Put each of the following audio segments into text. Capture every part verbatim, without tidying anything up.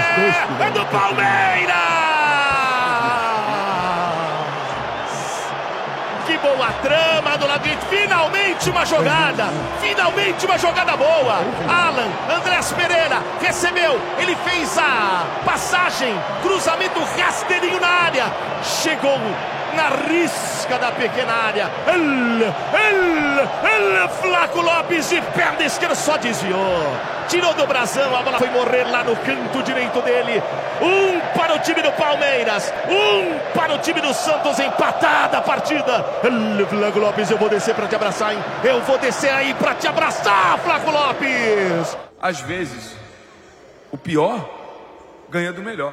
É do Palmeiras! Que boa trama do lado direito. Finalmente uma jogada. Finalmente uma jogada boa. Alan, Andrés Pereira recebeu. Ele fez a passagem. Cruzamento rasteirinho na área. Chegou na risca da pequena área. Ele, ele, ele, Flaco Lopes de perna esquerda só desviou. Tirou do brasão, a bola foi morrer lá no canto direito dele. Um para o time do Palmeiras, um para o time do Santos, empatada a partida. Ele, Flaco Lopes, eu vou descer para te abraçar, hein? Eu vou descer aí para te abraçar, Flaco Lopes. Às vezes, o pior ganha do melhor.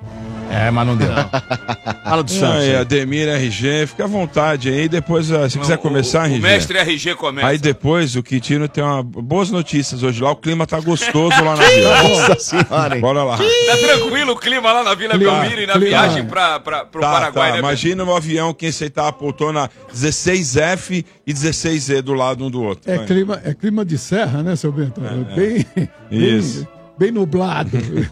É, mas não deu. Fala do Santos. Aí, Ademir R G, fica à vontade aí. Depois, se não, quiser começar, o, R G. O mestre R G começa. Aí depois, o Quintino tem uma, boas notícias hoje lá. O clima tá gostoso lá na vila. Nossa senhora, hein? Bora lá. Tá tranquilo o clima lá na Vila Belmiro e na clima. viagem pra, pra, pro Tá, Paraguai, tá. né? Imagina um avião que você tá a poltrona dezesseis F e dezesseis E do lado um do outro. É Vai. clima, é clima de serra, né, seu Bento? É, é. Bem, Isso. bem, bem nublado.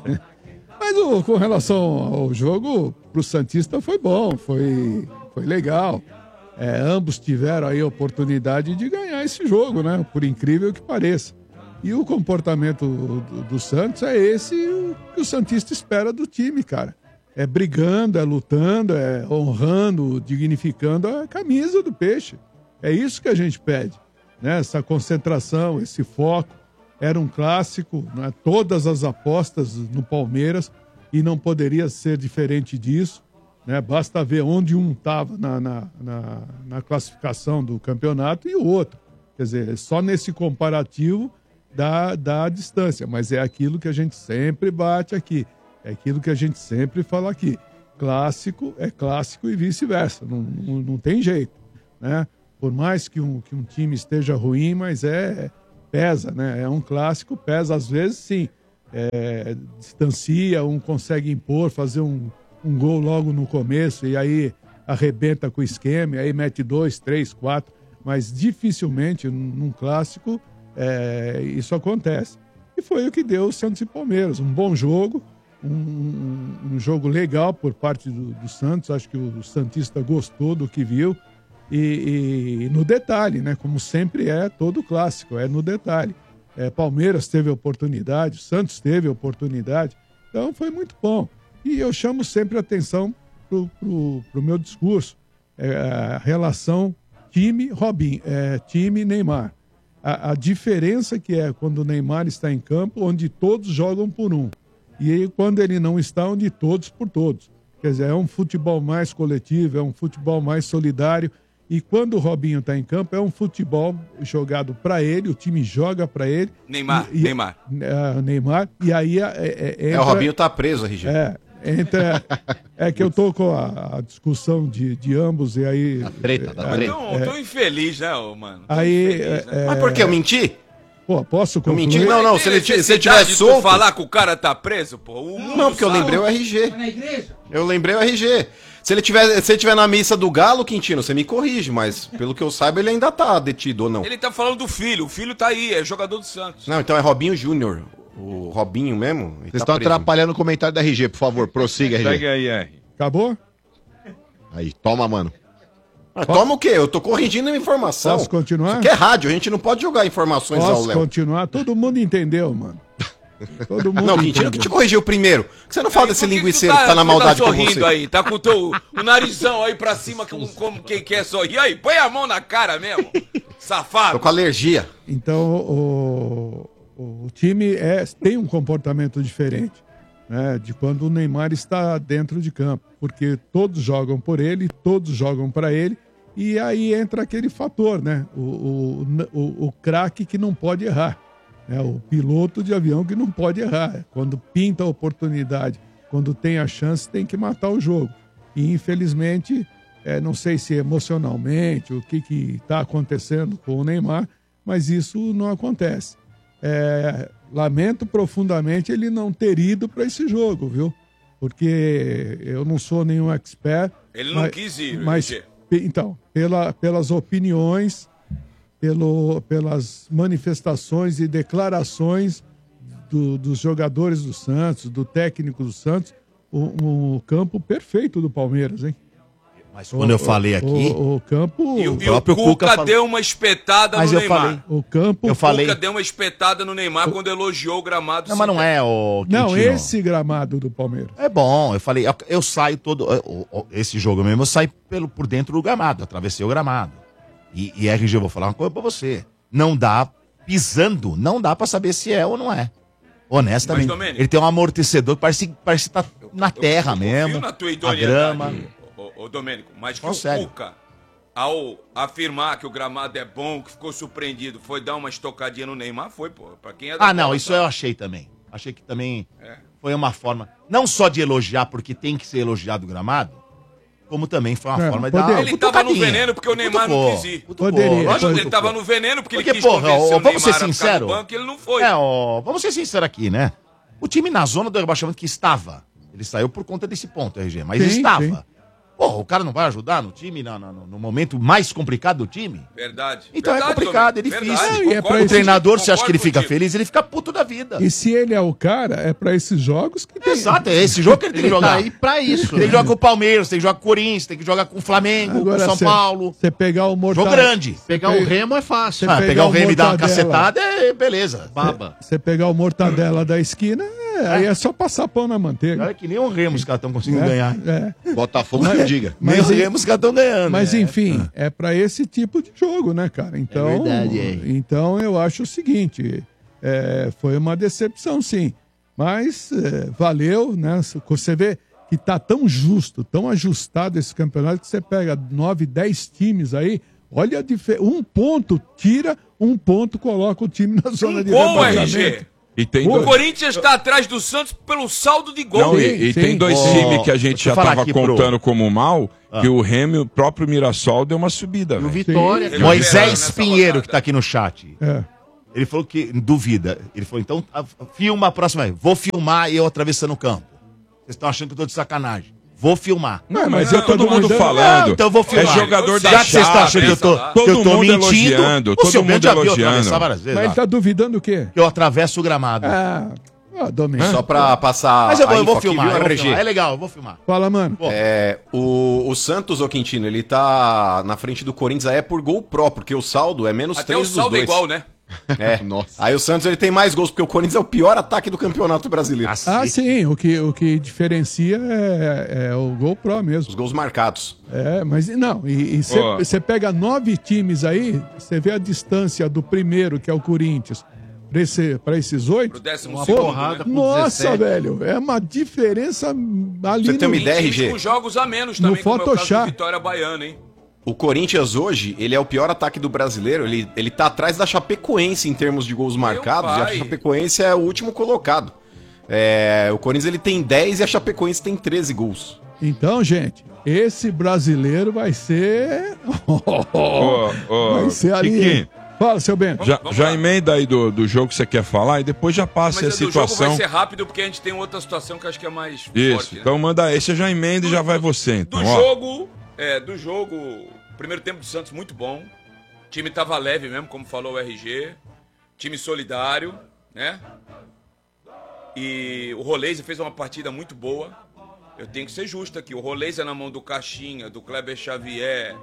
Mas o, com relação ao jogo, pro Santista foi bom, foi, foi legal. É, ambos tiveram aí a oportunidade de ganhar esse jogo, né? Por incrível que pareça. E o comportamento do, do Santos é esse que o Santista espera do time, cara. É brigando, é lutando, é honrando, dignificando a camisa do Peixe. É isso que a gente pede, né? Essa concentração, esse foco. Era um clássico, né? Todas as apostas no Palmeiras, e não poderia ser diferente disso, né? Basta ver onde um estava na, na, na, na classificação do campeonato e o outro. Quer dizer, só nesse comparativo dá, dá a distância, mas é aquilo que a gente sempre bate aqui, é aquilo que a gente sempre fala aqui. Clássico é clássico e vice-versa, não, não, não tem jeito, né? Por mais que um, que um time esteja ruim, mas é... pesa, né? É um clássico, pesa às vezes, sim. É, distancia, um consegue impor, fazer um, um gol logo no começo e aí arrebenta com o esquema, e aí mete dois, três, quatro, mas dificilmente num clássico é, isso acontece. E foi o que deu o Santos e Palmeiras. Um bom jogo, um, um, um jogo legal por parte do, do Santos, acho que o Santista gostou do que viu. E, e no detalhe, né? Como sempre é todo clássico, é no detalhe. É, Palmeiras teve oportunidade, Santos teve oportunidade, então foi muito bom. E eu chamo sempre atenção pro, pro, pro meu discurso, é, a relação time-Robinho, é, time-Neymar. A, a diferença que é quando o Neymar está em campo, onde todos jogam por um. E aí, quando ele não está, onde todos por todos. Quer dizer, é um futebol mais coletivo, é um futebol mais solidário. E quando o Robinho está em campo, é um futebol jogado para ele, o time joga para ele. Neymar, e, Neymar. É, Neymar, e aí... É, é, entra, é, o Robinho tá preso, R G. É, entra, é que eu tô com a, a discussão de, de ambos, e aí... A treta, tá é, treta. Tô, tô infeliz, né, mano? Tô aí, infeliz, né? é, Mas por que? Eu menti? Pô, posso concluir? Eu menti? Não, não, se ele, se ele tiver solto... falar que o cara tá preso, pô? Não, porque eu lembrei o R G. Na igreja? Eu lembrei o R G. Se ele tiver, se ele tiver na missa do Galo, Quintino, você me corrige, mas pelo que eu saiba, ele ainda tá detido ou não? Ele tá falando do filho, o filho tá aí, é jogador do Santos. Não, então é Robinho Júnior. O Robinho mesmo. Vocês estão atrapalhando o comentário da R G, por favor, prossiga, R G. Segue aí, R. Acabou? Aí, toma, mano. Ah, toma o quê? Eu tô corrigindo a informação. Posso continuar? Isso aqui é rádio, a gente não pode jogar informações ao Posso Léo. continuar? Todo mundo entendeu, mano. Todo mundo Não, Quintino que te corrigiu primeiro. Por que você não fala Aí, desse por que que linguiceiro tu que tá na maldade tá com sorrindo você? aí, tá com o teu o narizão aí pra cima, como, como quem quer sorrir. Aí, põe a mão na cara mesmo, safado. Tô com alergia. Então, o, o, o time é, tem um comportamento diferente, né, de quando o Neymar está dentro de campo, porque todos jogam por ele, todos jogam para ele, e aí entra aquele fator, né, o, o, o, o craque que não pode errar, né, o piloto de avião que não pode errar. Quando pinta a oportunidade, quando tem a chance, tem que matar o jogo. E, infelizmente, é, não sei se emocionalmente, o que está acontecendo com o Neymar, mas isso não acontece. É, lamento profundamente ele não ter ido para esse jogo, viu? Porque eu não sou nenhum expert. Ele não mas, quis ir, mas G. Então, pela, pelas opiniões, pelo, pelas manifestações e declarações do- dos jogadores do Santos, do técnico do Santos, o, o campo perfeito do Palmeiras, hein? Mas quando eu falei aqui... O, o campo... E, o- e o próprio Cuca, Cuca falou- deu uma espetada Mas no eu Neymar. falei- O campo... Eu O falei... Cuca deu uma espetada no Neymar quando elogiou o gramado. Não, mas não é, o Não, Quintino. esse gramado do Palmeiras. É bom, eu falei, eu, eu saio todo. eu- eu- esse jogo mesmo, eu saio pelo, por dentro do gramado, atravessei o gramado. E, e R G, eu vou falar uma coisa pra você. Não dá, pisando, não dá pra saber se é ou não é. Honestamente. Mas, Domênico- Ele tem um amortecedor que parece, parece que tá na terra eu mesmo. confio na tua A idoneidade, grama. Ô, ô, Domênico, mas que Fala o sério. Cuca, ao afirmar que o gramado é bom, que ficou surpreendido, foi dar uma estocadinha no Neymar, foi, pô. Pra quem é da Ah, não, bola, isso sabe? eu achei também. Achei que também É. foi uma forma, não só de elogiar, porque tem que ser elogiado o gramado, como também foi uma É, forma de poder- dar Ele tava no veneno porque o Neymar não Cutucou, quis ir. cutucou, Poderia, lógico que Ele cutucou. tava no veneno porque, Porque, ele quis porra, convencer ó, o vamos Neymar ser a ficar sincero. no banco e ele não foi. É, ó, vamos ser sinceros aqui, né? O time na zona do rebaixamento que estava, ele saiu por conta desse ponto, R G, mas Sim, estava. sim. Porra, o cara não vai ajudar no time, na- na- no, no momento mais complicado do time? Verdade. Então é Verdade, complicado, é Domênico, difícil. verdade, Não, e é concordo pra O esse- contigo, treinador, você acha que ele concordo fica contigo. feliz? Ele fica puto da vida. E se ele é o cara, é pra esses jogos que tem. Exato, é esse jogo que ele tem que Ele tá jogar. aí pra isso. Tem que né? jogar com o Palmeiras, tem que jogar com o Corinthians, tem que jogar com o Flamengo, com o São cê- Paulo. Você pegar o Mortadela... Jogo grande. Pegar o Remo é fácil. Ah, pegar pegar o o Remo e dar uma Mortadela. cacetada, é beleza. Baba. Você pegar o Mortadela da esquina, é, aí é só passar pão na manteiga. Olha que nem o Remo os caras estão conseguindo É, ganhar. é. Botafogo que eu diga. Nem Mas o e- Remo os caras estão ganhando. Mas né? enfim, é pra esse tipo de jogo, né, cara? Então, É verdade, é. então eu acho o seguinte, é, foi uma decepção, sim, mas é, valeu, né? Você vê que tá tão justo, tão ajustado esse campeonato que você pega nove, dez times aí, olha a diferença, um ponto tira, um ponto coloca o time na zona Um de gol, R rebaixamento. G. E tem O dois, Corinthians tá atrás do Santos pelo saldo de gol. não, Sim, e, e sim. tem dois Ó, times que a gente deixa eu já falar tava aqui pro- contando como mal, Ah. que o Remy, o próprio Mirassol, deu uma subida. E o velho. Vitória. Ele Moisés operaram nessa Pinheiro, rodada. que tá aqui no chat, É. ele falou que duvida. Ele falou, então, a- filma a próxima vez. Vou filmar eu atravessando o campo. Vocês estão achando que eu tô de sacanagem. Vou filmar. Não, mas Não, é todo todo mundo mundo- falando. Não, então eu vou filmar. É jogador da Já que vocês estão chave, achando que eu tô, pensa lá. que eu Todo tô mundo mentindo, elogiando, o todo seu mundo mundo já viu elogiando. atravessar várias vezes. Mas ele lá. tá duvidando o quê? Que eu atravesso o gramado. Ah, ah Domingos. Só pra passar Mas eu vou, a eu vou info aqui, filmar, viu, eu vou R G? filmar. É legal, eu vou filmar. Fala, mano. É, o, o Santos, ô Quintino, ele tá na frente do Corinthians aí é por gol pró, porque o saldo é menos Até o três dos saldo é dois. igual, né? É. Nossa. Aí o Santos ele tem mais gols, porque o Corinthians é o pior ataque do campeonato brasileiro. Ah, sim, o que, o que diferencia é, é o GoPro mesmo. Os gols marcados. É, mas não, e Ó. você pega nove times aí, você vê a distância do primeiro, que é o Corinthians, pra, esse, pra esses Pro oito. décimo Uma segundo, porrada né? pro Nossa, dezessete. velho, é uma diferença ali Você tem uma no- ideia, Tem R G? times com jogos a menos No também, como é o caso Photoshop. do Vitória Baiana, hein? O Corinthians hoje, ele é o pior ataque do brasileiro. Ele, ele tá atrás da Chapecoense em termos de gols marcados. E a pai. Chapecoense é o último colocado. É, o Corinthians ele tem dez e a Chapecoense tem treze gols. Então, gente, esse brasileiro vai ser. Ô, ô, vai ser ali. Chiquinho, Fala, seu Bento. já, Vamos já lá. emenda aí do, do jogo que você quer falar e depois já passa Mas a a do jogo situação. vai ser rápido, porque a gente tem outra situação que eu acho que é mais Isso, forte, né? então manda aí, você já emenda e já vai você, então. Do ó. jogo, é, do jogo, primeiro tempo do Santos muito bom. O time tava leve mesmo, como falou o R G. Time solidário, né? E o Roleza fez uma partida muito boa. Eu tenho que ser justo aqui. O Roleza na mão do Caixinha, do Kleber Xavier,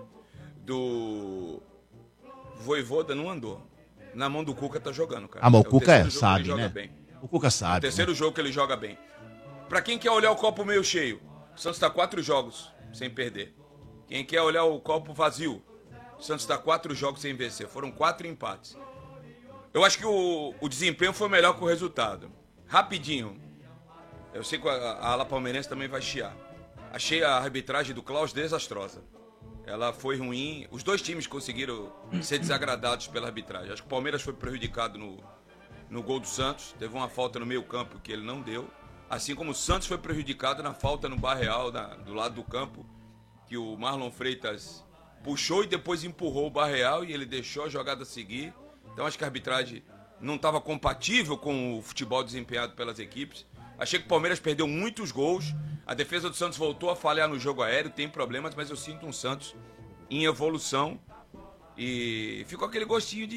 do Voivoda não andou. Na mão do Cuca tá jogando, cara. Ah, mas o É Cuca terceiro é, jogo que sabe, ele joga né? bem. O Cuca sabe. Terceiro né? jogo que ele joga bem. Pra quem quer olhar o copo meio cheio, o Santos tá quatro jogos sem perder. Quem quer olhar o copo vazio, o Santos tá quatro jogos sem vencer. Foram quatro empates. Eu acho que o, o desempenho foi melhor que o resultado. Rapidinho. Eu sei que a, a ala palmeirense também vai chiar. Achei a arbitragem do Klaus desastrosa. Ela foi ruim. Os dois times conseguiram ser desagradados pela arbitragem. Acho que o Palmeiras foi prejudicado no, no gol do Santos. Teve uma falta no meio campo que ele não deu. Assim como o Santos foi prejudicado na falta no Barreal, na, do lado do campo, que o Marlon Freitas puxou e depois empurrou o Barreal e ele deixou a jogada seguir. Então acho que a arbitragem não estava compatível com o futebol desempenhado pelas equipes. Achei que o Palmeiras perdeu muitos gols. A defesa do Santos voltou a falhar no jogo aéreo, tem problemas, mas eu sinto um Santos em evolução. E ficou aquele gostinho de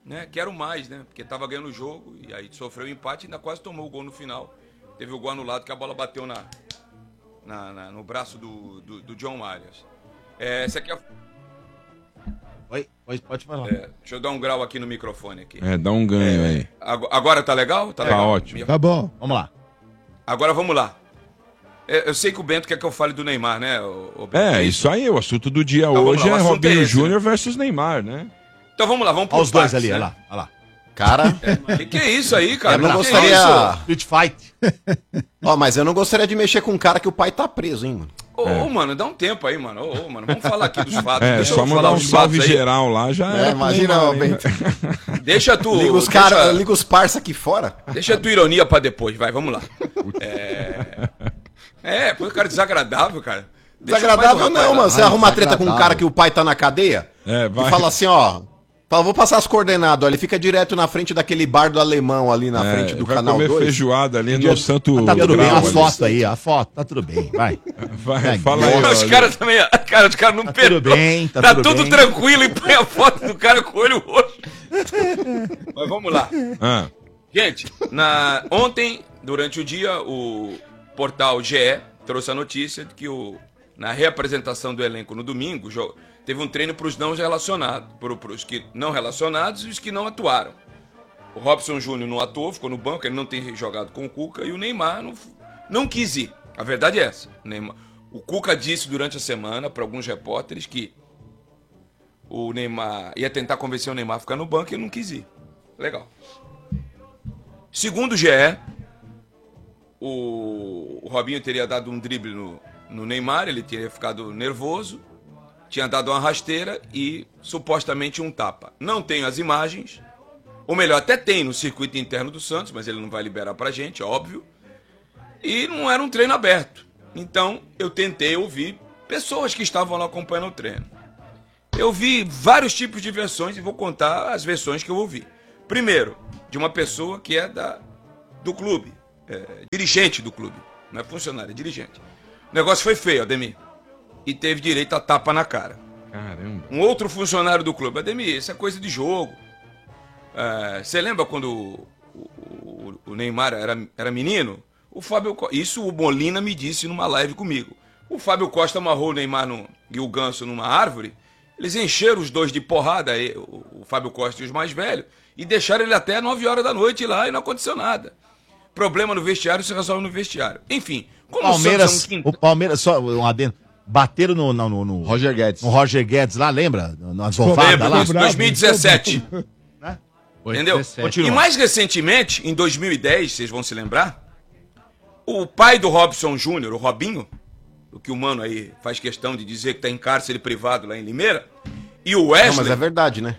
né? Quero mais, né? Porque tava ganhando o jogo e aí sofreu o empate e ainda quase tomou o gol no final. Teve o gol anulado que a bola bateu na, na, na- no braço do, do, do John Arias. É, essa aqui é, Oi, pode, pode falar. é, deixa eu dar um grau aqui no microfone aqui. É, dá um ganho aí. Ago- Agora tá legal? Tá, Tá legal? ótimo. Tá bom. Vamos lá. Agora vamos lá. É, eu sei que o Bento quer que eu fale do Neymar, né? O, o Bento? É, isso aí, o assunto do dia Então, vamos hoje lá, o é assunto é Robinho esse, Júnior versus Neymar, né? Então vamos lá, vamos por Olha os dois partes, ali, né? olha lá, olha lá. Cara, Que que é isso aí, cara? eu não Que gostaria. isso? Street Fight. Ó, mas eu não gostaria de mexer com um cara que o pai tá preso, hein, mano. Ô, ô, mano, dá um tempo aí, mano. Ô, ô, mano, vamos falar aqui dos fatos. É, Deixa só eu mandar falar um os salve fatos aí. geral lá, já É, é. imagina, ó, Bento. Deixa tu. Liga os deixa, cara, liga os parça aqui fora. deixa a tua ironia pra depois, vai, vamos lá. É. É, pô, cara desagradável, cara. Deixa o pai do Desagradável rapaz não, lá. mano. Você arruma treta com um desagradável. cara que o pai tá na cadeia É, vai. e fala assim, ó. Fala, vou passar as coordenadas, ó. Ele fica direto na frente daquele bar do alemão ali na É, frente do vai canal comer dois. feijoada ali Dia- no Santo Tá tudo bem, Grau a ali. foto aí, a foto, tá tudo bem, vai. Vai, É, fala aí, Os ó, caras também, cara, os caras não Tá perdoam. tudo bem, tá, Tá tudo, tudo bem. tranquilo e põe a foto do cara com o olho roxo. Mas vamos lá. Ah, Gente, na... ontem, durante o dia, o portal G E trouxe a notícia de que o... na reapresentação do elenco no domingo, jo- teve um treino para os não relacionados, para os que não relacionados e os que não atuaram. O Robson Júnior não atuou, ficou no banco, ele não tem jogado com o Cuca, e o Neymar não, não quis ir. A verdade é essa. O, Neymar... o Cuca disse durante a semana para alguns repórteres que o Neymar ia tentar convencer o Neymar a ficar no banco e ele não quis ir. Legal. Segundo o G E, o, o Robinho teria dado um drible no, no Neymar, ele teria ficado nervoso, tinha dado uma rasteira e supostamente um tapa. Não tenho as imagens, ou melhor, até tem no circuito interno do Santos, mas ele não vai liberar pra gente, óbvio. E não era um treino aberto. Então eu tentei ouvir pessoas que estavam lá acompanhando o treino. Eu vi vários tipos de versões e vou contar as versões que eu ouvi. Primeiro, de uma pessoa que é da, do clube, é, dirigente do clube, não é funcionário, é dirigente. O negócio foi feio, Ademir, e teve direito a tapa na cara. caramba. Um outro funcionário do clube, Ademir, isso é coisa de jogo. É, você lembra quando o, o- o Neymar era, era menino? O Fábio Co- Isso o Molina me disse numa live comigo. O Fábio Costa amarrou o Neymar no, e o Ganso numa árvore. Eles encheram os dois de porrada, aí, o, o Fábio Costa e os mais velhos, e deixaram ele até nove horas da noite lá e não aconteceu nada. Problema no vestiário se resolve no vestiário. Enfim, como o Santos Palmeiras, é um quinta- o Palmeiras, só um adendo, bateram no, no, no, no Roger Guedes. no Roger Guedes lá, lembra? Na Lembro sovada lá. disso, dois mil e dezessete. Entendeu? dezessete. E mais recentemente, em dois mil e dez, vocês vão se lembrar, o pai do Robson Júnior, o Robinho, o que o mano aí faz questão de dizer que tá em cárcere privado lá em Limeira, e o Não, mas Wesley... é verdade, né?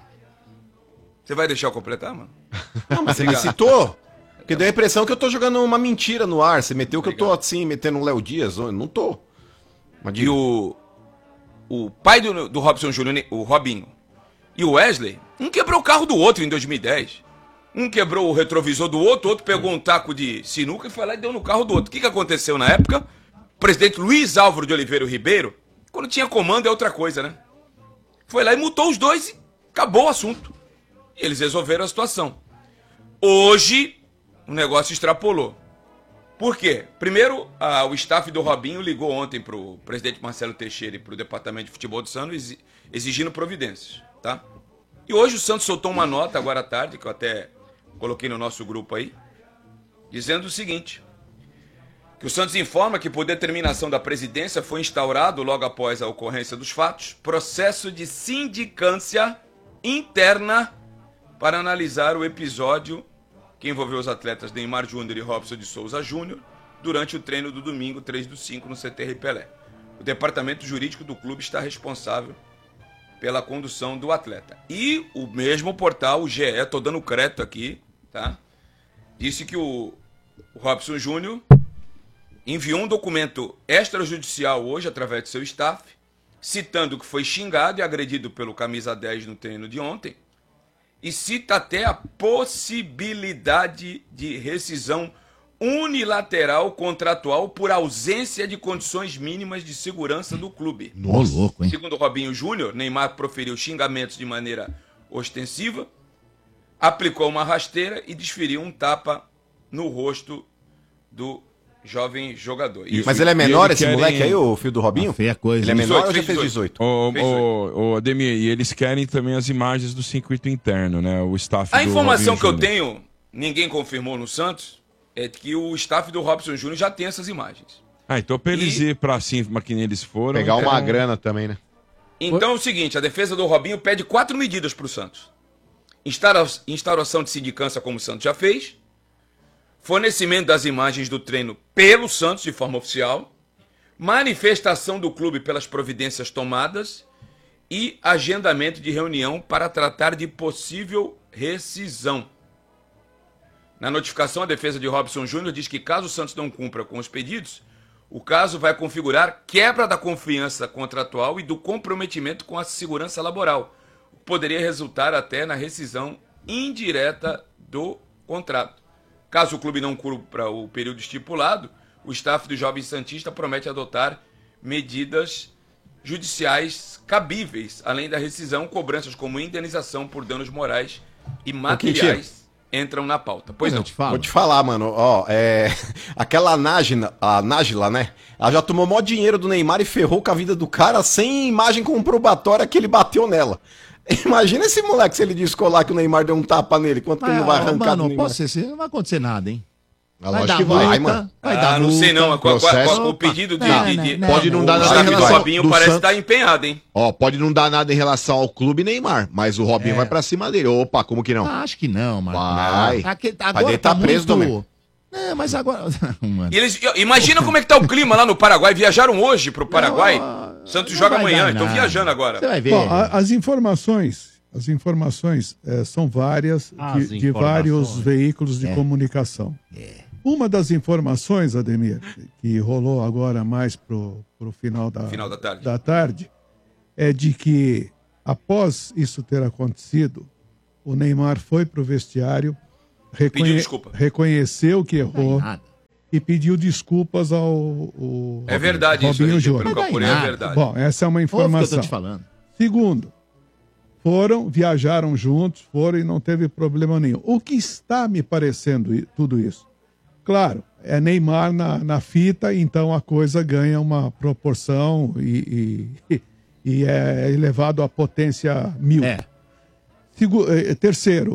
Você vai deixar eu completar, mano? Não, mas você me citou. Porque deu a impressão que eu tô jogando uma mentira no ar. Você meteu que eu tô assim, metendo um Léo Dias. Eu não tô. Mas E diga. o, o pai do, do Robson Júnior, o Robinho, e o Wesley, um quebrou o carro do outro em dois mil e dez. Um quebrou o retrovisor do outro, outro pegou um taco de sinuca e foi lá e deu no carro do outro. O que, que aconteceu na época? O presidente Luiz Álvaro de Oliveira Ribeiro, quando tinha comando é outra coisa, né? Foi lá e multou os dois e acabou o assunto. E eles resolveram a situação. Hoje, o negócio extrapolou. Por quê? Primeiro, a- o staff do Robinho ligou ontem para o presidente Marcelo Teixeira e para o departamento de futebol do Santos exi- exigindo providências, tá? E hoje o Santos soltou uma nota agora à tarde, que eu até coloquei no nosso grupo aí, dizendo o seguinte, que o Santos informa que por determinação da presidência foi instaurado, logo após a ocorrência dos fatos, processo de sindicância interna para analisar o episódio que envolveu os atletas Neymar Júnior e Robson de Souza Júnior durante o treino do domingo três do cinco no C T R Pelé. O departamento jurídico do clube está responsável pela condução do atleta. E o mesmo portal, o G E, tô dando crédito aqui, tá? Disse que o, o Robson Júnior enviou um documento extrajudicial hoje através do seu staff, citando que foi xingado e agredido pelo camisa dez no treino de ontem, e cita até a possibilidade de rescisão unilateral contratual por ausência de condições mínimas de segurança do clube. Ô, louco, hein? Segundo o Robinho Júnior, Neymar proferiu xingamentos de maneira ostensiva, aplicou uma rasteira e desferiu um tapa no rosto do jovem jogador. Isso. Mas ele é menor, ele esse querem... moleque aí, o filho do Robinho? Feia coisa. Ele é menor ou já fez fez dezoito? Ô, ô, ô, Ademir, e eles querem também as imagens do circuito interno, né? O staff A do informação Robinho que eu Júnior. tenho, ninguém confirmou no Santos, é que o staff do Robson Júnior já tem essas imagens. Ah, então pra eles E- ir pra cima que nem eles foram... Pegar uma então- grana também, né? Então é o seguinte, a defesa do Robinho pede quatro medidas para o Santos. Instaura- Instauração de sindicância, como o Santos já fez. Fornecimento das imagens do treino pelo Santos de forma oficial. Manifestação do clube pelas providências tomadas. E agendamento de reunião para tratar de possível rescisão. Na notificação, a defesa de Robson Júnior diz que caso o Santos não cumpra com os pedidos, o caso vai configurar quebra da confiança contratual e do comprometimento com a segurança laboral. Poderia resultar até na rescisão indireta do contrato. Caso o clube não cumpra o período estipulado, o staff do Jovem Santista promete adotar medidas judiciais cabíveis, além da rescisão, cobranças como indenização por danos morais e materiais entram na pauta. Pois não. te falo. Vou te falar, mano, ó, é... aquela Nájila, a Nájila, né? Ela já tomou maior dinheiro do Neymar e ferrou com a vida do cara sem imagem comprobatória que ele bateu nela. Imagina esse moleque se ele descolar que o Neymar deu um tapa nele, quanto que ele não vai arrancar mano, do Neymar? posso ser, não vai acontecer nada, hein? A Vai lógica dar que vai, multa, mano. vai Ah, dar não sei não, multa. com, a- com a- com a- processo. com o pedido de... Não, de- não, de- não, Pode não dar o nada em staff do relação Robinho do parece Santos. estar empenhado, hein? Ó, pode não dar nada em relação ao clube Neymar, mas o Robinho É. vai pra cima dele. Opa, como que não? Ah, acho que não, mano. Vai. Aquele- Vai agora deitar tá preso, muito... Domênico. É, mas agora... mano. E eles, imagina como é que tá o clima lá no Paraguai. Viajaram hoje pro Paraguai. Não, Santos não joga vai amanhã, dar estão nada. viajando agora. Você vai ver. Bom, a- as informações, as informações eh, são várias As de, de vários informações. veículos de É. comunicação. Uma das informações, Ademir, que rolou agora mais pro, pro final da, Final da tarde. da tarde, é de que após isso ter acontecido, o Neymar foi pro vestiário, reconhe- Pediu desculpa. reconheceu que errou Nada. e pediu desculpas ao, ao É verdade isso, Robinho aí, Júnior. pelo que eu Vai apurei, é nada. verdade. Bom, essa é uma Ouve o que eu tô informação. te falando. Segundo, foram, viajaram juntos, foram e não teve problema nenhum. O que está me parecendo i- tudo isso? Claro, é Neymar na, na fita, então a coisa ganha uma proporção e, e, e é elevado à potência mil. É. Segu- eh, terceiro,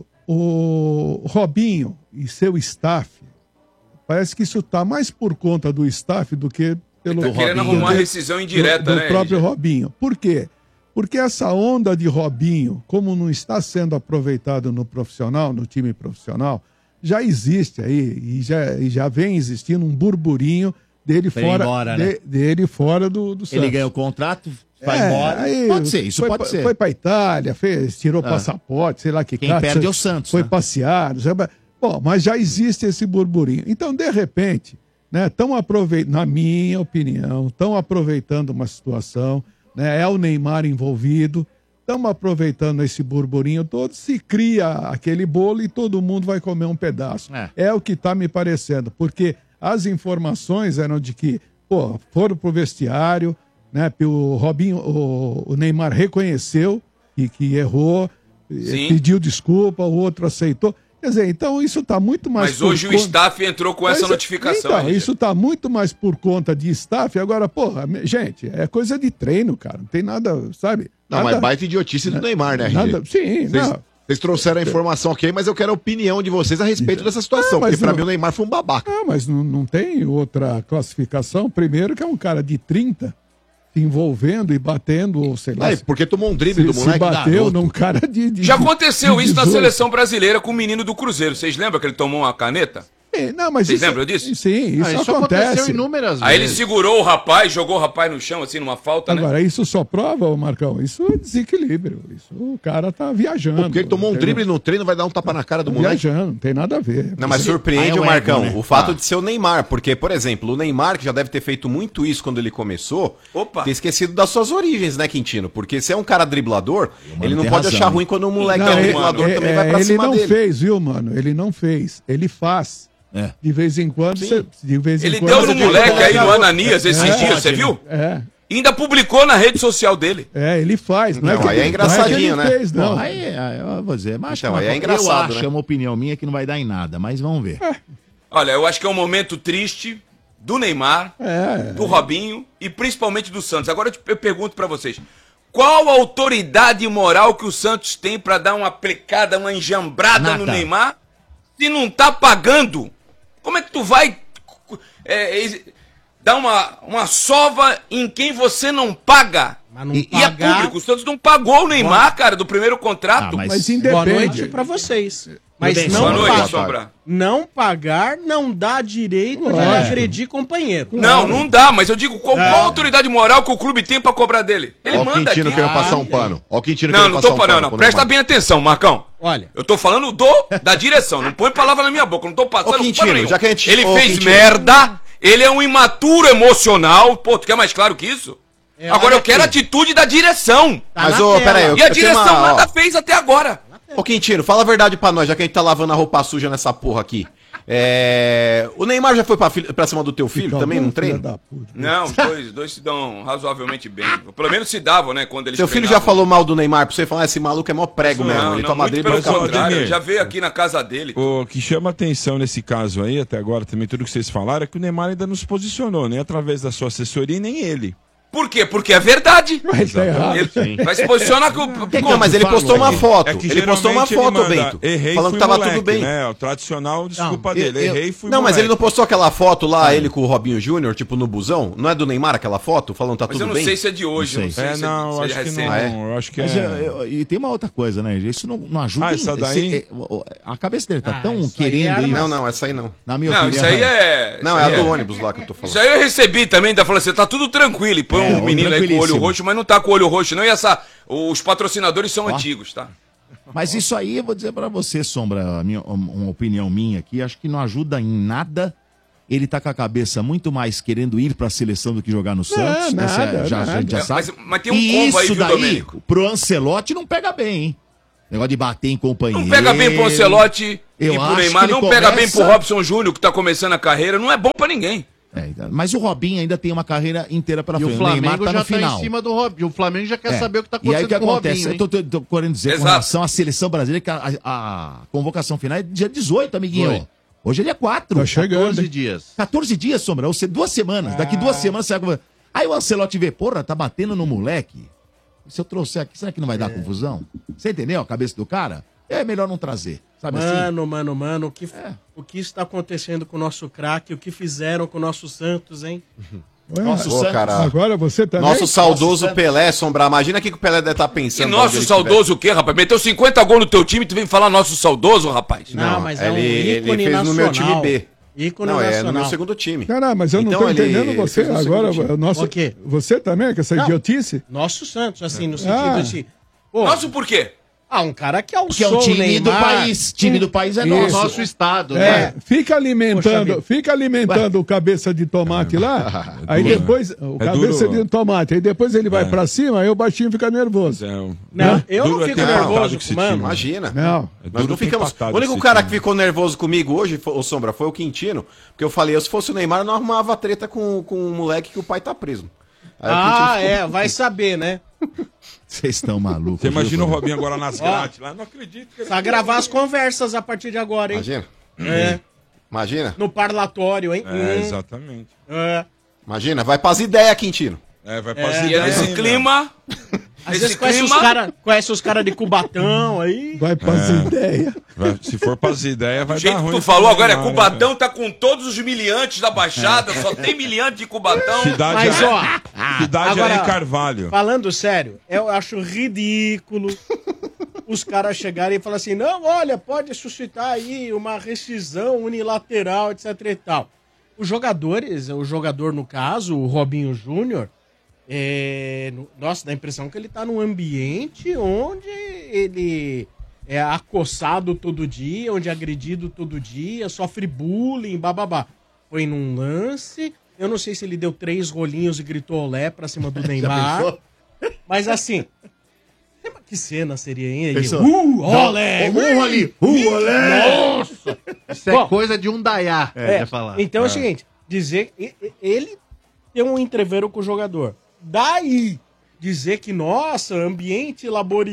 o Robinho e seu staff, parece que isso está mais por conta do staff do que pelo Tá querendo do- arrumar do- rescisão indireta, do, do né, próprio R G? Robinho. Por quê? Porque essa onda de Robinho, como não está sendo aproveitado no profissional, no time profissional, já existe aí e já, e já vem existindo um burburinho dele Pra ele ir fora, embora, de- né? dele fora do, do Santos. Ele ganha o contrato, vai É, embora. aí Pode ser, isso foi, pode pra- ser. Foi pra Itália, fez, tirou Ah. passaporte, sei lá que Quem cara, perde foi- é o Santos, Foi né? passear, não sei, mas- bom, mas já existe esse burburinho. Então, de repente, né, estão aproveitando, na minha opinião, estão aproveitando uma situação, né, é o Neymar envolvido, estamos aproveitando esse burburinho todo, se cria aquele bolo e todo mundo vai comer um pedaço. É. É o que está me parecendo, porque as informações eram de que, pô, foram pro vestiário, né? O Robinho, o, o Neymar reconheceu que, que errou, eh, Sim. pediu desculpa, o outro aceitou. Quer dizer, então isso está muito mais. Mas por hoje o conta- staff entrou com essa Mas, notificação. Então, R G. isso está muito mais por conta de staff. Agora, porra, me- gente, é coisa de treino, cara. Não tem nada, sabe? Não, nada, mas baita idiotice do Neymar, né, R G? nada, sim, Vocês, não. vocês trouxeram a informação aqui, mas eu quero a opinião de vocês a respeito dessa situação. Ah, mas porque pra não- mim o Neymar foi um babaca. Ah, mas não, não tem outra classificação. Primeiro que é um cara de trinta se envolvendo e batendo, ou sei lá. Aí, porque tomou um drible se, do se moleque. bateu garoto. num cara de. de Já aconteceu de isso na dezoito. seleção brasileira com o menino do Cruzeiro. Vocês lembram que ele tomou uma caneta? É, não, mas Vocês isso- lembram disso? Sim, isso, Ah, isso acontece. aconteceu inúmeras Aí ele vezes. segurou o rapaz, jogou o rapaz no chão, assim, numa falta, né? Agora, isso só prova, ô Marcão, isso é desequilíbrio. Isso, o cara tá viajando. Pô, porque ele tomou um entendeu? drible no treino, vai dar um tapa na cara do Tá moleque. viajando, não tem nada a ver. Não, mas Aí surpreende é o o Marcão, ego, né? o fato Ah. de ser o Neymar, porque, por exemplo, o Neymar, que já deve ter feito muito isso quando ele começou, Opa. ter esquecido das suas origens, né, Quintino? Porque se é um cara driblador, ele não tem pode razão, achar hein? ruim quando um moleque Não, que é um ele- driblador é- também é, vai pra ele cima não dele. fez, viu, mano? Ele não fez. Ele faz. É. De vez em quando, cê- de vez em Ele quando. deu você no tem que moleque aí colocar- no Ananias esses É, dias, você viu? É. E ainda publicou na rede social dele. É, ele faz. Não, Não, é que aí é ele- engraçadinho, não é que ele né? fez, não. Bom, aí, aí eu vou dizer, mas Então, uma aí é coisa- engraçado, eu acho, né? é uma opinião minha que não vai dar em nada, mas vamos ver. Olha, eu acho que é um momento triste do Neymar, É. do Robinho e principalmente do Santos. Agora eu te- eu pergunto pra vocês, qual a autoridade moral que o Santos tem pra dar uma aplicada, uma enjambrada no Nada. Neymar, se não tá pagando? Como é que tu vai é, é, dar uma, uma sova em quem você não paga? Mas não E, e é pagar- público, o Santos não pagou o Neymar, cara, do primeiro contrato. Ah, mas- Mas Boa independe. noite pra vocês. Mas bem, não, Boa noite, pagar, Sombra. não pagar não dá direito de Lógico. agredir companheiro. Não, não dá, mas eu digo, qual, qual a autoridade moral que o clube tem pra cobrar dele? Ele Ó o manda Quintino aqui. querendo passar um pano. Ó o Quintino Não, querendo não passar tô um parando, pano não. pro Presta Neymar. bem atenção, Marcão. Olha, Eu tô falando do, da direção, não põe palavra na minha boca, eu não tô passando Ô, Quintino, pano nenhum. já que a gente- Ele ô, fez Quintino. merda, ele é um imaturo emocional. Pô, tu quer mais claro que isso? É, Agora olha eu quero a aqui. atitude da direção. tá Mas, na ô, tela. peraí, eu- E a tenho direção uma- ó. nada fez até agora. Ô, Quintino, fala a verdade pra nós, já que a gente tá lavando a roupa suja nessa porra aqui. É... O Neymar já foi pra, filho- pra cima do teu filho Então, também, bom, num treino? filho da puta. Não, os dois, os dois se dão razoavelmente bem. Pelo menos se davam, né, quando eles Seu filho já treinavam. falou mal do Neymar pra você falar, esse maluco é mó prego Não, mesmo. Ele não, toma muito drible pelo e acaba contrário, Ademir. já veio aqui na casa dele. O que chama atenção nesse caso aí, até agora, também tudo que vocês falaram, é que o Neymar ainda não se posicionou, nem através da sua assessoria, nem ele. Por quê? Porque é verdade. Mas tá errado. Ele vai se posicionar com Não, mas ele postou uma foto. É que ele postou uma geralmente ele foto, manda, Bento. Errei, falando fui que tava moleque, tudo bem. Né? O tradicional desculpa Não, dele. eu- Errei, fui Não, mas moleque. ele não postou aquela foto lá, ele com o Robinho Júnior, tipo no busão? Não é do Neymar aquela foto? Falando tá Mas eu tudo não bem? sei se é de hoje, Não não sei, É, se, não, se eu é acho que recente. não. Ah, é? Eu acho que Mas, é. eu- eu- e tem uma outra coisa, né? Isso não, não ajuda. Ah, em- essa daí? se- é, o- a cabeça dele tá Ah, tão isso aí querendo era ir. Não, não, essa aí não. Na minha Não, opinião. isso aí é... Não, isso é aí a do ônibus lá que eu tô Isso falando. aí eu recebi também, da falando assim, tá tudo tranquilo. E põe É, um menino aí com o olho tranquilíssimo. roxo, mas não tá com o olho roxo, não. E essa, os patrocinadores são antigos, tá? Mas isso aí, eu vou dizer pra você, Sombra, a minha, uma opinião minha aqui, acho que não ajuda em nada. Ele tá com a cabeça muito mais querendo ir pra seleção do que jogar no Santos. né? nada, Cê- já, nada. a gente já É, sabe. mas- mas tem um E combo aí, isso viu, daí, Domênico? pro Ancelotti não pega bem, hein? Negócio de bater em companheiro. Não pega bem pro Ancelotti Eu e pro acho Neymar, que ele não pega bem começa- pro Robson Júnior, que tá começando a carreira. Não é bom pra ninguém. É, mas o Robinho ainda tem uma carreira inteira pela E frente. o Flamengo Neymar tá já no final. tá em cima do Robinho. O Flamengo já quer É. saber o que tá E aí o acontecendo que com o acontece? Robinho. Eu tô, tô, tô querendo dizer Exato. com relação à seleção brasileira, que a, a- a convocação final é dia dezoito, amiguinho. Foi. Hoje ele é quatro. Tá chegando. quatorze hein? dias. quatorze dias, Sombra. Ou seja, duas semanas. Daqui duas semanas você vai... Aí o Ancelotti vê, porra, tá batendo no moleque. Se eu trouxer aqui, será que não vai dar confusão? Você entendeu a cabeça do cara? É melhor não trazer. Sabe assim? Mano, mano, mano, o que, o que está acontecendo com o nosso craque, o que fizeram com o nosso Santos, hein? Ué, Nosso Ô, Santos. cara. Agora você também? Nosso saudoso Pelé, Sombra. Imagina o que que o Pelé deve estar E pensando. nosso onde ele saudoso o quê, rapaz? Meteu cinquenta gols no teu time e tu vem falar nosso saudoso, rapaz? Não, Não, mas é um ele- ele ícone fez no meu nacional. time B. Ícone Não, é nacional. no meu segundo time. Não, não, mas eu não Então tô ele- entendendo ele você fez no agora. segundo time. O nosso, O quê? Você também, com essa Não. idiotice? Nosso Santos, assim, no sentido Ah. de... Pô, Nosso por quê? ah, um cara que alçou Que é o time do Neymar. país. Time do país é Isso. nosso. Nosso estado, É, né? fica Poxa alimentando, vida. fica alimentando o cabeça de tomate lá, aí duro, depois, o É cabeça duro. de tomate, aí depois ele vai pra cima, aí o baixinho fica nervoso. É, o- Não, eu Duro não é fico ter empatado nervoso, com esse mano. time. Imagina. Não. É Nós duro não ter ficamos. empatado O único esse cara time. que ficou nervoso comigo hoje, o Sombra, foi o Quintino. Porque eu falei, eu, se fosse o Neymar, eu não arrumava treta com, com um moleque que o pai tá preso. Aí o Ah, Quintino ficou- é, vai saber, né? Vocês estão malucos. Você imagina o viu? Robinho agora nas grades lá? Não acredito que ele... Só gravar as conversas a partir de agora, hein? Imagina. É, Imagina. no parlatório, hein? É, Hum, exatamente. é. Imagina. Vai pras ideias, Quintino. É, vai pra É, E é nesse clima... Às nesse vezes conhece os clima... caras conhece os cara de Cubatão aí. Vai pras ideias. Vai- se for pras ideias, vai O jeito dar que ruim. tu falou pro agora é Neymar, Cubatão, né, tá com todos os miliantes da Baixada, só tem miliante de Cubatão. cara? Cidade, Mas, é, ó, cidade agora- é em Carvalho. falando sério, eu acho ridículo os caras chegarem e falar assim, não, olha, pode suscitar aí uma rescisão unilateral, etc e tal. Os jogadores, o jogador no caso, o Robinho Júnior, é, no- nossa, dá a impressão que ele tá num ambiente onde ele é acossado todo dia, onde é agredido todo dia, sofre bullying, bababá. Foi num lance, eu não sei se ele deu três rolinhos e gritou olé pra cima do Neymar, pensou? mas assim, que cena seria, hein? Ele, Pensou? uh, olé! Um ali. Uh, olé! Nossa! Isso é Bom, coisa de um Dayá. É, É, falar. então é o seguinte, dizer e- e- ele tem um entreveiro com o jogador. daí dizer que, nossa, ambiente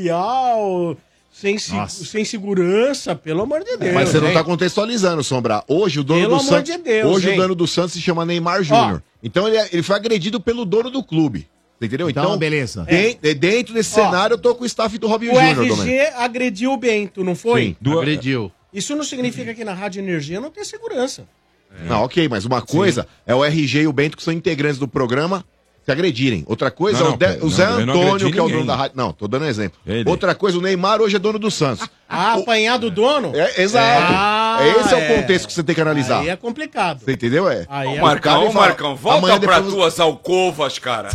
laboral sem, se- Nossa. sem segurança, pelo amor de Deus. Mas você não hein? tá contextualizando, Sombra. Hoje o dono Pelo do amor Santos. de Deus, hoje hein? o dono do Santos se chama Neymar Júnior. Então ele, é- ele foi agredido pelo dono do clube. Você entendeu? Então, beleza. den- é, Dentro desse Ó, cenário, eu tô com o staff do Robinho O Júnior, R Domênico. G agrediu o Bento, não foi? Sim, do- Agrediu. Isso não significa que na Rádio Energia não tem segurança. Não, ok, mas uma coisa é o R G e o Bento, que são integrantes do programa, se agredirem. Outra coisa Não, é o, não, De- não, o Zé eu não Antônio, agredi que é o ninguém. dono da rádio. Não, tô dando um exemplo. Ele. Outra coisa, o Neymar hoje é dono do Santos. Ah, apanhar do dono? É, exato. Ah, Esse é, é. o contexto que você tem que analisar. Aí é complicado. Você entendeu? É. Aí Ô, é Marcão, cara ô, e fala, Marcão, volta amanhã pra depois- tuas alcovas, cara.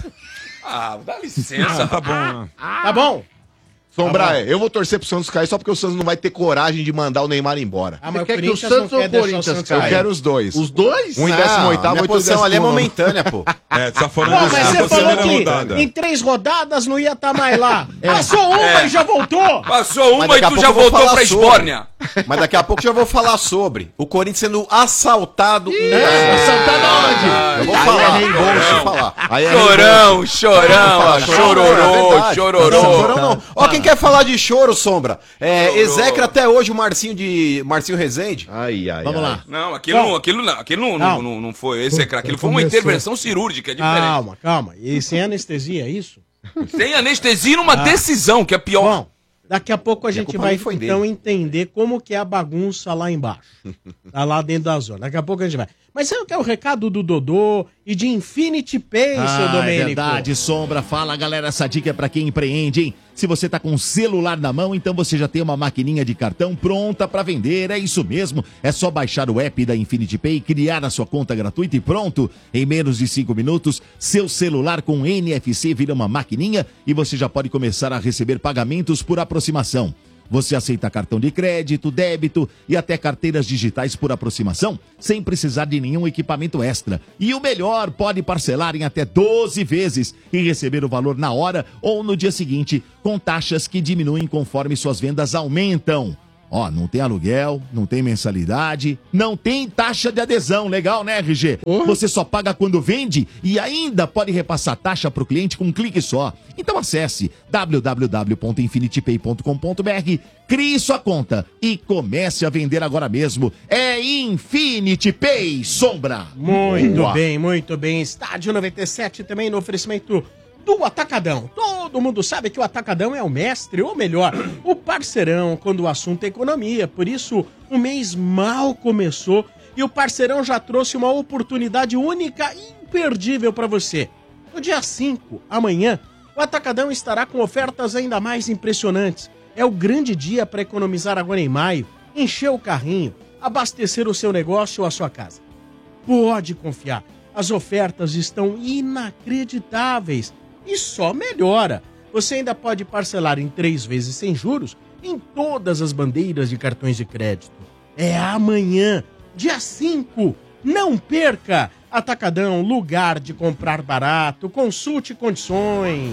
Ah, dá licença. Tá bom, né? Tá bom? Sombrar, Tá é, eu vou torcer pro Santos cair só porque o Santos não vai ter coragem de mandar o Neymar embora. Ah, mas Você o quer que o Corinthians Santos não ou quer o deixar o Corinthians Santos Eu caia? quero os dois. Os dois? Um em Não, décimo oitavo, minha outro em posição ali é décimo nono. momentânea, pô. É, você tá falando Pô, isso mas na você falou primeira que rodada. em três rodadas não ia estar mais lá. Passou uma e já voltou. Passou uma Mas e daqui a tu pouco já eu vou voltou falar pra sobre. Esbórnia. Mas daqui a pouco já vou falar sobre o Corinthians sendo assaltado. em- Assaltado Eu vou falar. Aí é reembolso. Vou falar. Aí é Chorão, chorão, ó, É chororô, verdade. chororô. Não, chorão não. Ó, quem quer falar de choro, Sombra? É, execra até hoje o Marcinho de Marcinho Rezende. Ai, ai, Vamos ai. lá. Não, aquilo não, aquilo não, aquilo não, não, Não. não, não foi esse, cara. Aquilo foi uma Começou. intervenção cirúrgica, é diferente. Calma, calma. E sem anestesia, é isso? Sem anestesia numa decisão, que é pior. Bom, daqui a pouco a gente culpa vai nem foi então dele. entender como que é a bagunça lá embaixo. Tá lá dentro da zona. Daqui a pouco a gente vai. Mas você não quer o recado do Dodô e de Infinity Pay, seu Ah, é Domênico? verdade, Sombra. Fala, galera, essa dica é pra quem empreende, hein? Se você tá com o celular na mão, então você já tem uma maquininha de cartão pronta pra vender. É isso mesmo. É só baixar o app da Infinity Pay, criar a sua conta gratuita e pronto. Em menos de cinco minutos, seu celular com N F C vira uma maquininha e você já pode começar a receber pagamentos por aproximação. Você aceita cartão de crédito, débito e até carteiras digitais por aproximação, sem precisar de nenhum equipamento extra. E o melhor, pode parcelar em até doze vezes e receber o valor na hora ou no dia seguinte, com taxas que diminuem conforme suas vendas aumentam. Ó, não tem aluguel, não tem mensalidade, não tem taxa de adesão. Legal, né, R G? Você só paga quando vende e ainda pode repassar taxa para o cliente com um clique só. Então acesse w w w ponto infinity pay ponto com ponto b r, crie sua conta e comece a vender agora mesmo. É Infinity Pay, Sombra. Muito Boa. bem, muito bem. Estádio noventa e sete também no oferecimento do Atacadão. Todo mundo sabe que o Atacadão é o mestre, ou melhor, o parceirão quando o assunto é economia. Por isso, o mês mal começou e o parceirão já trouxe uma oportunidade única e imperdível para você. No dia cinco, amanhã, o Atacadão estará com ofertas ainda mais impressionantes. É o grande dia para economizar agora em maio, encher o carrinho, abastecer o seu negócio ou a sua casa. Pode confiar, as ofertas estão inacreditáveis e só melhora. Você ainda pode parcelar em três vezes sem juros em todas as bandeiras de cartões de crédito. É amanhã, dia cinco. Não perca! Atacadão, lugar de comprar barato. Consulte condições.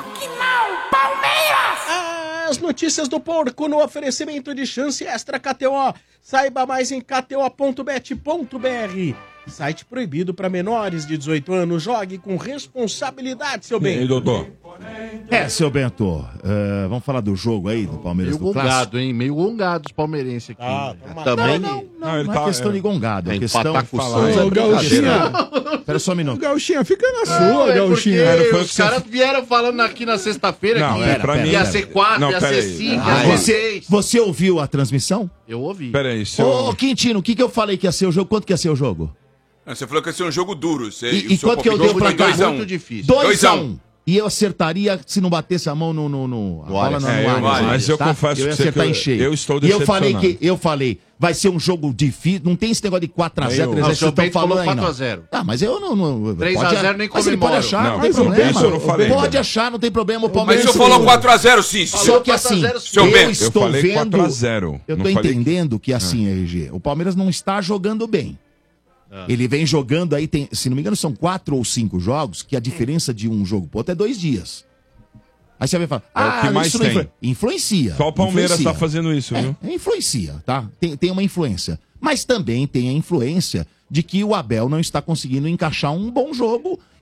As notícias do porco no oferecimento de chance extra K T O. Saiba mais em k t o ponto bet ponto b r. Site proibido para menores de dezoito anos. Jogue com responsabilidade, seu E aí, bem. Dodô? É, seu Bento, eh, vamos falar do jogo aí do Palmeiras Meio do Clássico? gongado, hein? Meio gongado os palmeirenses aqui. Ah, toma- Também. Não, não, Não, ele não tá- é questão é- de gongado, é é questão... empatar com o Fala aí. Santos, Ô, é brincadeira. Gauchinha, Espera só um minuto. Gauchinha, fica na Não, sua, é porque Gauchinha. Era, foi o os que você- caras vieram falando aqui na sexta-feira Não, que é, pra mim- ia pera, ser quatro, Não, ia pera ser aí. cinco, Ah, ia ser Você, seis. você ouviu a transmissão? Eu ouvi. Peraí, seu... Ô, Quintino, o que, que eu falei que ia ser o jogo? Quanto que ia ser o jogo? Você falou que ia ser um jogo duro. Você, E- o e seu quanto que eu palpite dei o foi placar? dois a um. Muito difícil. dois dois a a um. um. E eu acertaria se não batesse a mão no... no, no a bola no, É, no eu- Allianz, mas eu confesso eu ia pra você acertar que em eu- cheio. eu estou E eu falei decepcionado. que eu falei, vai ser um jogo difícil, não tem esse negócio de quatro a zero, Eu- que Não, vocês o seu estão Bento falando falou aí, não. quatro a zero. Ah, mas eu não... não três a pode- zero nem Mas ele pode comemoro. achar, Não, não, tem isso eu problema. não falei Pode ainda. achar, não tem problema. O Mas Palmeiras... o senhor falou quatro a zero, sim. Só que assim, quatro a zero, seu eu Bento. Eu estou falei vendo... quatro a zero. Eu Não tô falei- entendendo que assim, R G, o Palmeiras não está jogando bem. Ele vem jogando aí, tem, se não me engano, são quatro ou cinco jogos, que a diferença de um jogo pro outro é dois dias. Aí você vai falar, É o ah, que mais isso não tem. influ- influencia. Só o Palmeiras influencia. tá fazendo isso, viu? É, influencia, tá? Tem, tem uma influência. Mas também tem a influência de que o Abel não está conseguindo encaixar um bom jogo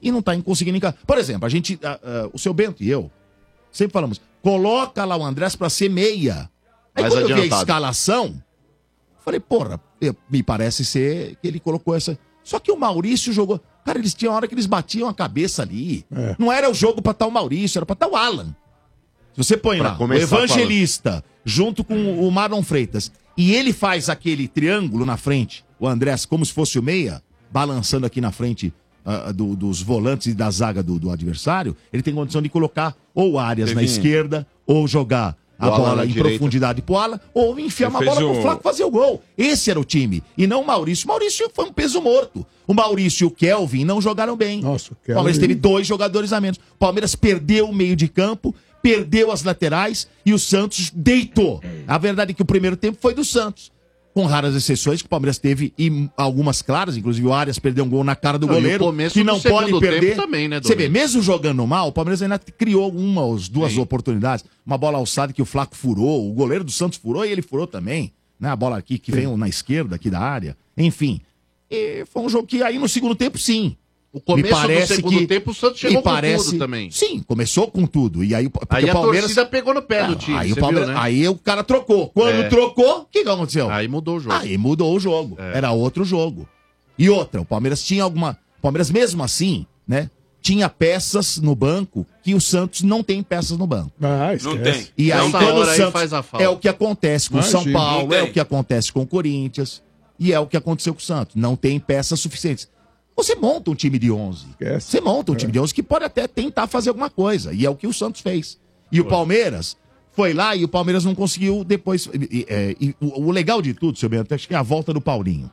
e não tá conseguindo encaixar. Por exemplo, a gente, uh, uh, o seu Bento e eu, sempre falamos, coloca lá o Andrés pra ser meia. Aí Mais quando eu vi a adiantado. escalação, falei, porra, eu- me parece ser que ele colocou essa... Só que o Maurício jogou... Cara, eles tinham hora que eles batiam a cabeça ali. É. Não era o jogo pra estar o Maurício, era pra estar o Alan. Se você põe Pra lá, o começar Evangelista, junto com o Marlon Freitas, e ele faz aquele triângulo na frente, o Andrés, como se fosse o meia, balançando aqui na frente ah, do- dos volantes e da zaga do, do adversário, ele tem condição de colocar ou o Arias na Teve- esquerda, ou jogar a O Alan bola na em direita. profundidade pro Alan, ou enfiar Ele uma fez bola pro o- Flaco fazer o gol. Esse era o time, e não o Maurício. O Maurício foi um peso morto. O Maurício e o Kelvin não jogaram bem. Nossa, o O Palmeiras Kelvin- teve dois jogadores a menos. O Palmeiras perdeu o meio de campo, perdeu as laterais e o Santos deitou. A verdade é que o primeiro tempo foi do Santos. Com raras exceções que o Palmeiras teve, e algumas claras, inclusive o Arias perdeu um gol na cara do Não, e o goleiro, começo que do não segundo pode perder. tempo também, né, Você vê, Domênico? mesmo jogando mal, o Palmeiras ainda criou uma ou duas oportunidades. Uma bola alçada que o Flaco furou, o goleiro do Santos furou e ele furou também. Né? A bola aqui que vem na esquerda aqui da área. Enfim, e foi um jogo que aí no segundo tempo, sim. O começo Me parece do segundo que- tempo, o Santos me chegou com parece- tudo também. Sim, começou com tudo. E aí, porque Aí o a Palmeiras... torcida pegou no pé do Ah, time, aí, você o Palmeiras... viu, né? aí o cara trocou. Quando É. trocou, o que, que aconteceu? Aí mudou o jogo. Aí mudou o jogo. É. Era outro jogo. E outra, o Palmeiras tinha alguma... O Palmeiras mesmo assim, né? Tinha peças no banco que o Santos não tem peças no banco. Ah, Não esquece. tem. E aí, Nessa quando o hora aí Santos... faz a falta. É o que acontece com o São Imagina. Paulo, Não é tem. o que acontece com o Corinthians, e é o que aconteceu com o Santos. Não tem peças suficientes. Você monta um time de onze. Esquece. Você monta um time de onze que pode até tentar fazer alguma coisa. E é o que o Santos fez. E o Palmeiras foi lá e o Palmeiras não conseguiu depois. E, e- é, e o, o legal de tudo, seu Bento, acho que é a volta do Paulinho.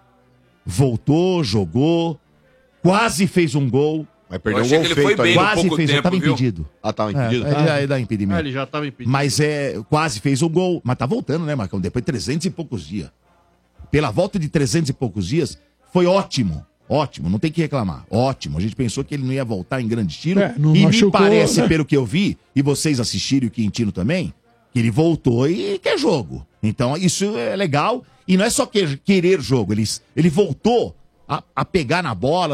Voltou, jogou, quase fez um gol. Vai perder Eu um achei gol que ele foi feito bem aí. no Quase pouco fez, tempo, tava viu? impedido. Ah, tá É, impedido. é, já é da impedimento. Ah, ele já tava impedido. Mas é, quase fez um gol. Mas tá voltando, né, Marcão? Depois de trezentos e poucos dias. Pela volta de trezentos e poucos dias, foi ótimo. Ótimo, não tem que reclamar. Ótimo. A gente pensou que ele não ia voltar em grande estilo. É, não e machucou, me parece, né? pelo que eu vi, e vocês assistiram e o Quintino também, que ele voltou e quer jogo. Então, isso é legal. E não é só que- querer jogo. Ele, ele voltou a, a pegar na bola.